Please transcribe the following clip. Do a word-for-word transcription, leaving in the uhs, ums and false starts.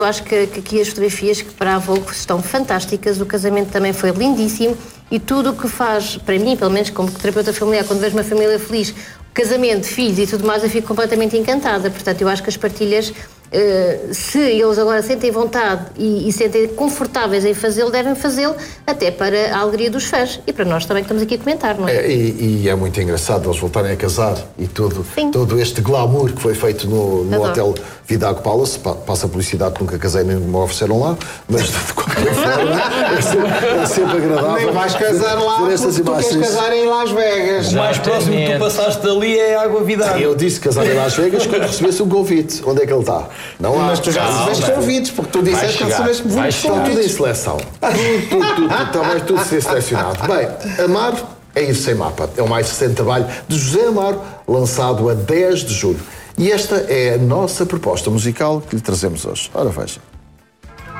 Eu acho que, que aqui as fotografias que para a Volvo estão fantásticas, o casamento também foi lindíssimo e tudo o que faz, para mim, pelo menos como terapeuta familiar, quando vejo uma família feliz, casamento, filhos e tudo mais, eu fico completamente encantada. Portanto, eu acho que as partilhas, Uh, se eles agora sentem vontade e, e sentem confortáveis em fazê-lo, devem fazê-lo até para a alegria dos fãs e para nós também que estamos aqui a comentar, não é? é e, e é muito engraçado eles voltarem a casar e tudo, todo este glamour que foi feito no, no Hotel Vidago Palace. Pa, passa a publicidade, nunca casei nem me ofereceram lá, mas de qualquer forma é sempre, é sempre agradável. Nem vais casar lá porque tu queres casar em Las Vegas. O mais próximo que tu passaste dali é a Água Vidago. Eu disse casar em Las Vegas quando recebesse um convite. Onde é que ele está? Não há. Mas tu já recebeste convites, porque tu disseste que recebeste muitos convites. Está tudo em seleção. Tudo, tudo, tudo, tudo, vai tudo ser selecionado. Bem, Amar é ir sem mapa. É o mais recente trabalho de José Amaro, lançado a dez de julho. E esta é a nossa proposta musical que lhe trazemos hoje. Ora, veja.